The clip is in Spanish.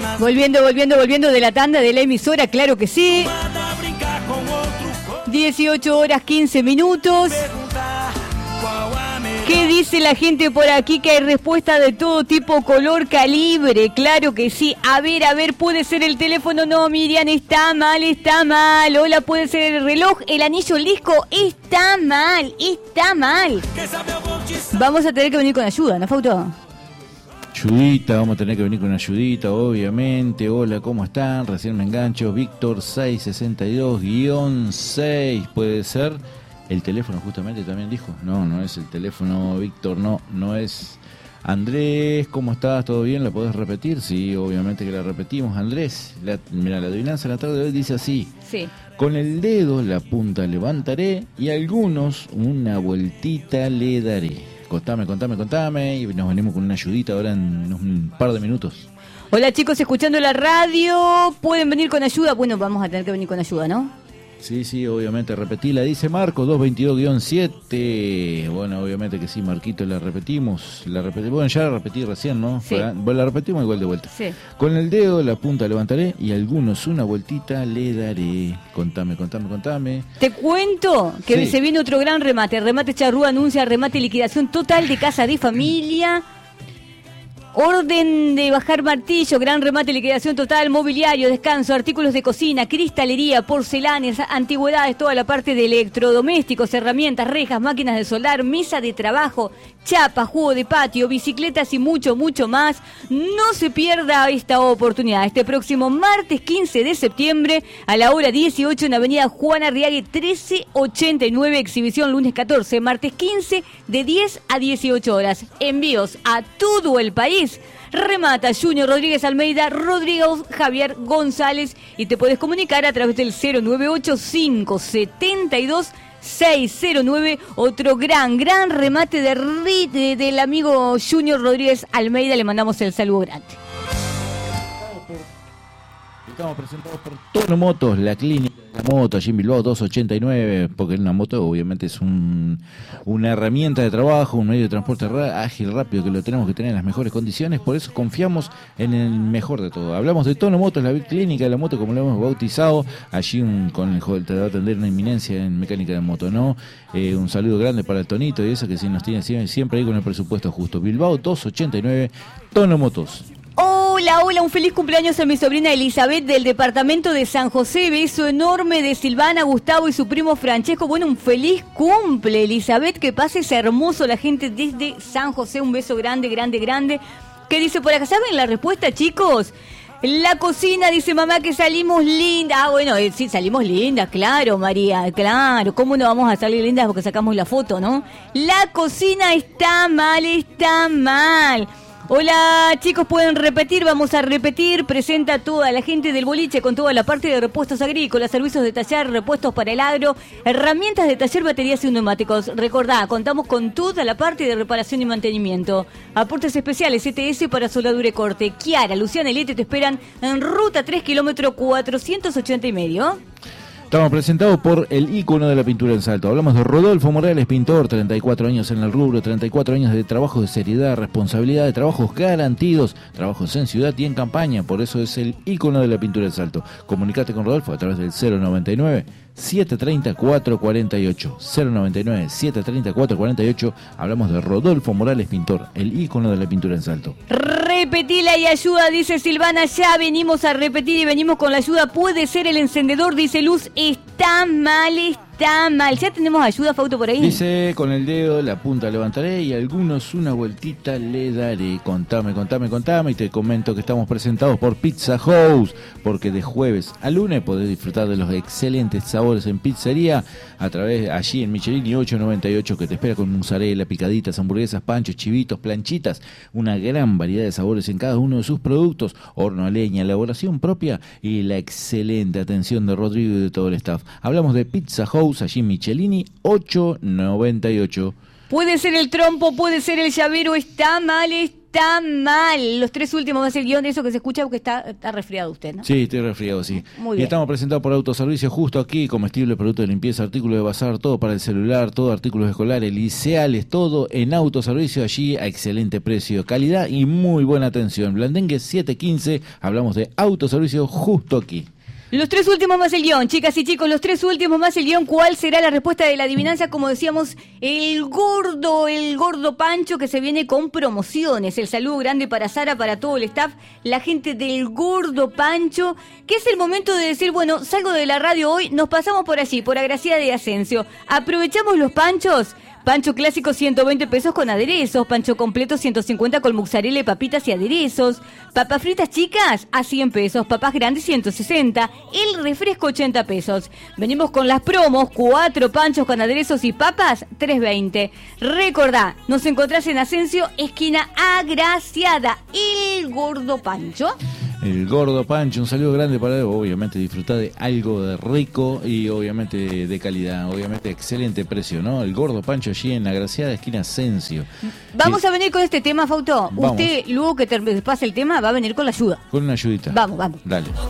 Volviendo de la tanda de la emisora, claro que sí. 18 horas 15 minutos. ¿Qué dice la gente por aquí? Que hay respuesta de todo tipo, color, calibre. Claro que sí. A ver, ¿puede ser el teléfono? No, Miriam, está mal. Hola, ¿puede ser el reloj? El anillo, el disco. Está mal. Vamos a tener que venir con ayuda, ¿no, Fausto? Ayudita, vamos a tener que venir con ayudita, obviamente. Hola, ¿cómo están? Recién me engancho. Víctor 662-6, ¿puede ser? El teléfono justamente también dijo. No es el teléfono, Víctor, no es. Andrés, ¿cómo estás? ¿Todo bien? ¿La podés repetir? Sí, obviamente que la repetimos. Andrés, mira, la adivinanza de la tarde de hoy dice así. Sí. Con el dedo la punta levantaré y a algunos una vueltita le daré. Contame y nos venimos con una ayudita ahora en un par de minutos. Hola chicos, escuchando la radio, ¿pueden venir con ayuda? Bueno, vamos a tener que venir con ayuda, ¿no? Sí, obviamente, repetila, dice Marco, 222-7. Bueno, obviamente que sí, Marquito, la repetimos. Bueno, ya la repetí recién, ¿no? Sí. La repetimos igual de vuelta. Sí. Con el dedo la punta levantaré y a algunos una vueltita le daré. Contame. Te cuento que sí. Se viene otro gran remate. Remate Charrúa anuncia remate y liquidación total de casa de familia. Orden de bajar martillo, gran remate, liquidación total, mobiliario, descanso, artículos de cocina, cristalería, porcelanes, antigüedades, toda la parte de electrodomésticos, herramientas, rejas, máquinas de soldar, mesa de trabajo, chapa, jugo de patio, bicicletas y mucho más. No se pierda esta oportunidad. Este próximo martes 15 de septiembre a la hora 18 en Avenida Juan Arriague 1389, exhibición lunes 14, martes 15 de 10 a 18 horas. Envíos a todo el país. Remata Junior Rodríguez Almeida, Rodrigo Javier González y te puedes comunicar a través del 098-572-609. Otro gran remate del amigo Junior Rodríguez Almeida. Le mandamos el saludo grande. Estamos presentados por Tono Motos, la clínica de la moto, allí en Bilbao 289, porque una moto obviamente es una herramienta de trabajo, un medio de transporte ágil, rápido, que lo tenemos que tener en las mejores condiciones, por eso confiamos en el mejor de todo. Hablamos de Tono Motos, la clínica de la moto, como lo hemos bautizado, allí con el joven te va a atender una eminencia en mecánica de moto, ¿no? Un saludo grande para el Tonito y eso que sí nos tiene siempre ahí con el presupuesto justo. Bilbao 289, Tono Motos. Hola, un feliz cumpleaños a mi sobrina Elizabeth del departamento de San José. Beso enorme de Silvana, Gustavo y su primo Francesco. Bueno, un feliz cumple, Elizabeth, que pases hermoso la gente desde San José. Un beso grande. ¿Qué dice por acá? ¿Saben la respuesta, chicos? La cocina, dice mamá, que salimos lindas. Ah, bueno, sí, salimos lindas, claro, María, claro. ¿Cómo no vamos a salir lindas porque sacamos la foto, no? La cocina está mal. Hola chicos, pueden repetir, vamos a repetir. Presenta a toda la gente del boliche con toda la parte de repuestos agrícolas, servicios de taller, repuestos para el agro, herramientas de taller, baterías y neumáticos. Recordá, contamos con toda la parte de reparación y mantenimiento. Aportes especiales, ETS para soldadura y corte. Kiara, Luciana y Lete te esperan en ruta 3 kilómetro 480 y medio. Estamos presentados por el ícono de la pintura en Salto. Hablamos de Rodolfo Morales, pintor, 34 años en el rubro, 34 años de trabajo de seriedad, responsabilidad, de trabajos garantidos, trabajos en ciudad y en campaña. Por eso es el ícono de la pintura en Salto. Comunicate con Rodolfo a través del 099-730-448. 099-730-448. Hablamos de Rodolfo Morales, pintor, el ícono de la pintura en Salto. Repetila y ayuda, dice Silvana. Ya venimos a repetir y venimos con la ayuda. Puede ser el encendedor, dice Luz. Está mal. ¿Ya tenemos ayuda, Fausto, por ahí? Dice, con el dedo la punta levantaré y a algunos una vueltita le daré. Contame. Y te comento que estamos presentados por Pizza House, porque de jueves a lunes podés disfrutar de los excelentes sabores en pizzería a través allí en Michelini 898, que te espera con mozzarella, picaditas, hamburguesas, panchos, chivitos, planchitas, una gran variedad de sabores en cada uno de sus productos, horno a leña, elaboración propia y la excelente atención de Rodrigo y de todo el staff. Hablamos de Pizza House allí en Michelini 898. Puede ser el trompo, puede ser el llavero. Está mal. está mal. Los 3 últimos más el guión de eso que se escucha porque está resfriado usted, ¿no? Sí, estoy resfriado, sí. Muy Y bien. estamos presentados por Autoservicio justo aquí, comestibles, productos de limpieza, artículos de bazar, todo para el celular, todo artículos escolares, liceales, todo en Autoservicio allí a excelente precio, calidad y muy buena atención. Blandengue 715, hablamos de Autoservicio justo aquí. Los 3 últimos más el guión, chicas y chicos, los 3 últimos más el guión. ¿Cuál será la respuesta de la adivinanza? Como decíamos, el gordo Pancho que se viene con promociones. El saludo grande para Sara, para todo el staff, la gente del gordo Pancho, que es el momento de decir, bueno, salgo de la radio hoy, nos pasamos por allí, por Agraciada de Asensio. Aprovechamos los panchos. Pancho clásico 120 pesos con aderezos, pancho completo 150 con mozzarella, papitas y aderezos, papas fritas chicas a 100 pesos, papas grandes 160, el refresco 80 pesos. Venimos con las promos, 4 panchos con aderezos y papas, 3.20. Recordá, nos encontrás en Asensio, esquina Agraciada, el gordo Pancho. El gordo Pancho, un saludo grande para él, obviamente disfrutar de algo de rico y obviamente de calidad, obviamente excelente precio, ¿no? El gordo Pancho allí en Agraciada, esquina Asensio. Vamos a venir con este tema, Fauto. Vamos. Usted, luego que te pase el tema, va a venir con la ayuda. Con una ayudita. Vamos. Dale.